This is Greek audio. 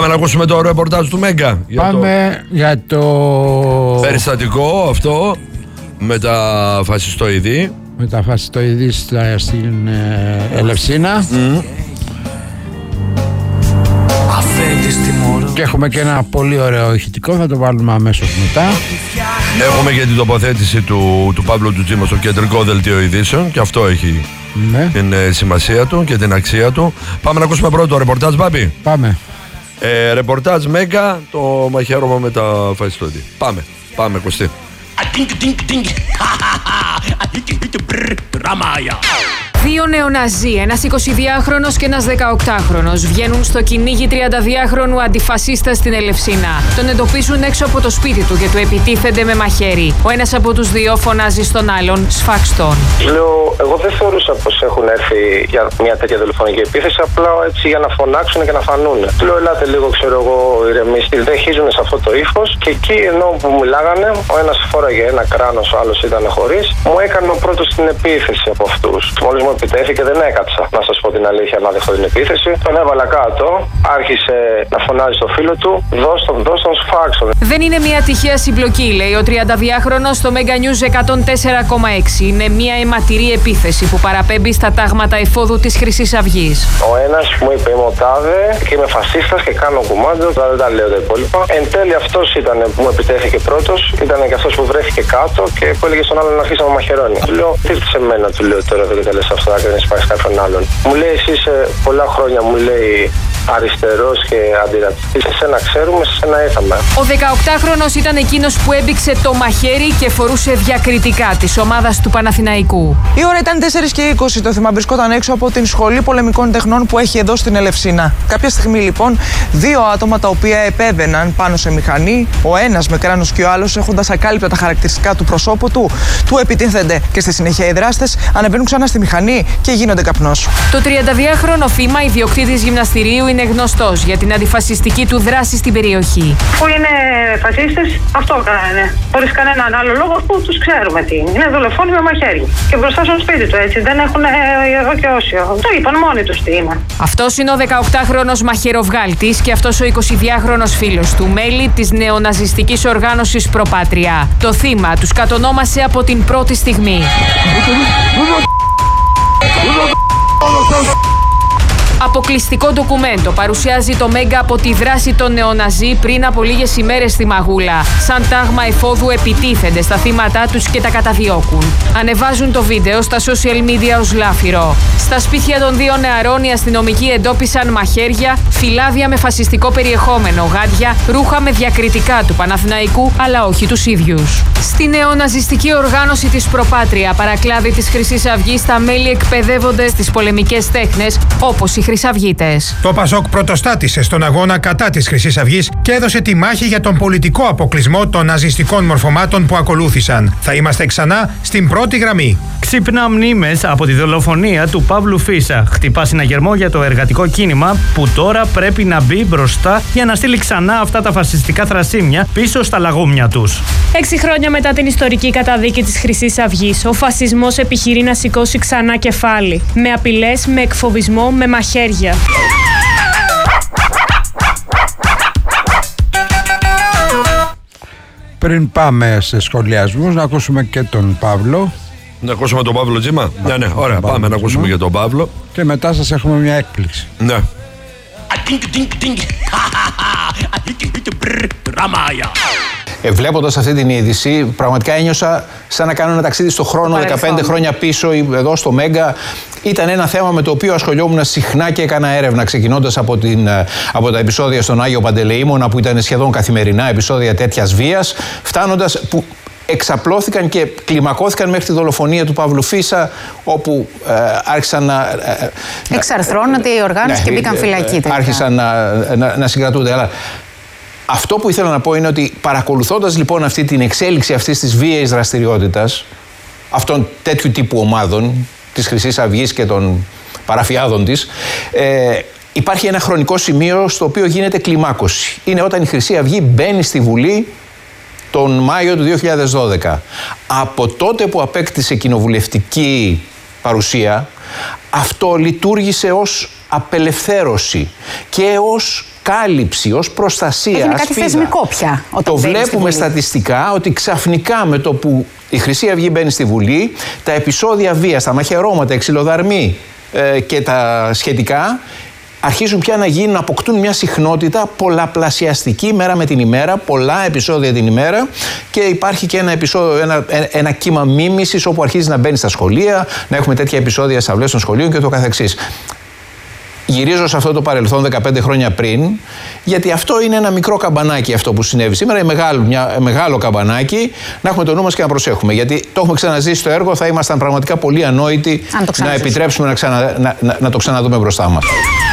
Πάμε να ακούσουμε το ρεπορτάζ του Μέγκα. Πάμε για το περιστατικό αυτό με τα φασιστοειδή. Με τα φασιστοειδή στην Ελευσίνα. Και έχουμε και ένα πολύ ωραίο ηχητικό, θα το βάλουμε αμέσως μετά. Έχουμε και την τοποθέτηση του Παύλου Τζούτσιμα στο κεντρικό δελτίο ειδήσεων και αυτό έχει την σημασία του και την αξία του. Πάμε να ακούσουμε πρώτο το ρεπορτάζ, Μπάμπη. Πάμε. Ρεπορτάζ Μέγκα, το μαχαίρωμα με τα φασιστοειδή. Πάμε Κωστή. Δύο νεοναζί, ένας 22χρονος και ένας 18χρονος, βγαίνουν στο κυνήγι 32χρονου αντιφασίστα στην Ελευσίνα. Τον εντοπίζουν έξω από το σπίτι του και του επιτίθενται με μαχαίρι. Ο ένας από τους δύο φωνάζει στον άλλον «Σφάξτον». Λέω, εγώ δεν θεωρούσα πως έχουν έρθει για μια τέτοια τηλεφωνική επίθεση, απλά έτσι για να φωνάξουν και να φανούν. Του λέω, ελάτε λίγο, ξέρω εγώ, ηρεμήστε. Δεν χίζουν σε αυτό το ύφος και εκεί ενώ που μιλάγανε, ο ένας φόραγε ένα κράνος, ο άλλος ήταν χωρίς. Μου έκανε ο πρώτος την επίθεση από αυτούς. Μόλις μου επιτέθηκε, δεν έκατσα. Να σας πω την αλήθεια, να δεχτώ την επίθεση. Τον έβαλα κάτω, άρχισε να φωνάζει στο φίλο του, δώσ' τον σφάξον. Δεν είναι μια τυχαία συμπλοκή, λέει ο 32χρονος στο Mega News 104,6. Είναι μια αιματηρή επίθεση που παραπέμπει στα τάγματα εφόδου της Χρυσής Αυγής. Ο ένας μου είπε, είμαι ο τάδε και είμαι φασίστας και κάνω κουμάντο, δεν τα λέω τα υπόλοιπα. Εν τέλει αυτός ήταν που μου επιτέθηκε πρώτος, ήταν και αυτός που βρέθηκε κάτω και που έλεγε στον άλλον να αρχίσει να μου μαχαιρώνει. Του λέω, τι σε μένα, του λέω τώρα, δεν τελες αυτό, να κάνεις πάει κάποιον άλλον. Μου λέει, εσύ σε πολλά χρόνια, μου λέει, αριστερός και αντιρατσιστής. Εσένα ξέρουμε, εσένα ήρθαμε. Ο 18χρονος ήταν εκείνος που έμπηξε το μαχαίρι και φορούσε διακριτικά της ομάδας του Παναθηναϊκού. Η ώρα ήταν 4:20. Το θύμα βρισκόταν έξω από την Σχολή Πολεμικών Τεχνών που έχει εδώ στην Ελευσίνα. Κάποια στιγμή λοιπόν, δύο άτομα τα οποία επέβαιναν πάνω σε μηχανή, ο ένας με κράνος και ο άλλος έχοντας ακάλυπτα τα χαρακτηριστικά του προσώπου του επιτίθενται και στη συνέχεια οι δράστες ανεβαίνουν ξανά στη μηχανή και γίνονται καπνός. Το 32χρονο θύμα, ιδιοκτήτης γυμναστηρίου, είναι γνωστός για την αντιφασιστική του δράση στην περιοχή. Που είναι φασίστες, αυτό κάνανε. Χωρίς κανέναν άλλο λόγο που τους ξέρουμε τι είναι. Είναι δολοφόνοι με μαχαίρι. Και μπροστά στο σπίτι του, έτσι. Δεν έχουν εδώ και όσιο. Το είπαν μόνοι τους τι είναι. Αυτός είναι ο 18χρονος μαχαιροβγάλτης και αυτός ο 22χρονος φίλος του, μέλη της νεοναζιστικής οργάνωσης Προπάτρια. Το θύμα τους κατονόμασε από την πρώτη στιγμή. Αποκλειστικό ντοκουμέντο παρουσιάζει το Μέγκα από τη δράση των νεοναζί πριν από λίγες ημέρες στη Μαγούλα. Σαν τάγμα εφόδου επιτίθενται στα θύματά τους και τα καταδιώκουν. Ανεβάζουν το βίντεο στα social media ως λάφυρο. Στα σπίτια των δύο νεαρών οι αστυνομικοί εντόπισαν μαχαίρια, φυλάδια με φασιστικό περιεχόμενο, γάντια, ρούχα με διακριτικά του Παναθηναϊκού, αλλά όχι τους ίδιους. Στη νεοναζιστική οργάνωση της Προπάτρια, παρακλάδι της Χρυσής Αυγής, τα μέλη εκπαιδεύονται στις πολεμικές τέχνες, όπως οι Χρυσαυγίτες. Το Πασόκ πρωτοστάτησε στον αγώνα κατά της Χρυσής Αυγής και έδωσε τη μάχη για τον πολιτικό αποκλεισμό των ναζιστικών μορφωμάτων που ακολούθησαν. Θα είμαστε ξανά στην πρώτη γραμμή. Ξύπνα μνήμες από τη δολοφονία του Παύλου Φίσα. Χτυπά συναγερμό για το εργατικό κίνημα που τώρα πρέπει να μπει μπροστά για να στείλει ξανά αυτά τα φασιστικά θρασίμια πίσω στα λαγούμια τους. 6 χρόνια μετά την ιστορική καταδίκη της Χρυσής Αυγής, ο φασισμός επιχειρεί να σηκώσει ξανά κεφάλι. Με απειλές, με εκφοβισμό, με μαχαίρια. Πριν πάμε σε σχολιασμούς, να ακούσουμε και τον Παύλο. Να ακούσουμε τον Παύλο Τζίμα. Ναι, ωραία, πάμε να ακούσουμε και τον Παύλο. Και μετά σας έχουμε μια έκπληξη. Ναι. Βλέποντας αυτή την είδηση, πραγματικά ένιωσα σαν να κάνω ένα ταξίδι στο χρόνο 15 χρόνια πίσω, εδώ στο Μέγκα. Ήταν ένα θέμα με το οποίο ασχολιόμουν συχνά και έκανα έρευνα, ξεκινώντας από τα επεισόδια στον Άγιο Παντελεήμονα, που ήταν σχεδόν καθημερινά επεισόδια τέτοιας βίας, φτάνοντας που εξαπλώθηκαν και κλιμακώθηκαν μέχρι τη δολοφονία του Παύλου Φίσα, όπου άρχισαν να εξαρθρώνονται οι οργάνωση και μπήκαν φυλακή. Άρχισαν να συγκρατούνται. Αλλά αυτό που ήθελα να πω είναι ότι παρακολουθώντας λοιπόν αυτή την εξέλιξη αυτής της βίαιης δραστηριότητας αυτών τέτοιου τύπου ομάδων της Χρυσής Αυγής και των παραφιάδων της, υπάρχει ένα χρονικό σημείο στο οποίο γίνεται κλιμάκωση. Είναι όταν η Χρυσή Αυγή μπαίνει στη Βουλή τον Μάιο του 2012. Από τότε που απέκτησε κοινοβουλευτική παρουσία, αυτό λειτουργήσε ως απελευθέρωση και ως κάλυψη, ως προστασία. Έγινε κάτι θεσμικό πια. Το βλέπουμε στατιστικά ότι ξαφνικά με το που η Χρυσή Αυγή μπαίνει στη Βουλή, τα επεισόδια βίας, τα μαχαιρώματα, εξυλοδαρμοί και τα σχετικά αρχίζουν πια να αποκτούν μια συχνότητα πολλαπλασιαστική μέρα με την ημέρα, πολλά επεισόδια την ημέρα, και υπάρχει και ένα κύμα μίμησης όπου αρχίζει να μπαίνει στα σχολεία, να έχουμε τέτοια επεισόδια στις αυλές των σχολείων και το καθεξής. Γυρίζω σε αυτό το παρελθόν 15 χρόνια πριν, γιατί αυτό είναι ένα μικρό καμπανάκι αυτό που συνέβη σήμερα, μεγάλο καμπανάκι, να έχουμε το νου μας και να προσέχουμε. Γιατί το έχουμε ξαναζήσει στο έργο, θα ήμασταν πραγματικά πολύ ανόητοι να επιτρέψουμε να το ξαναδούμε μπροστά μας.